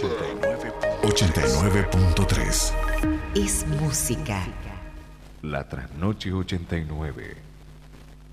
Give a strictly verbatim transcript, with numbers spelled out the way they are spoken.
ochenta y nueve punto tres. Es música. La Trasnoche ochenta y nueve.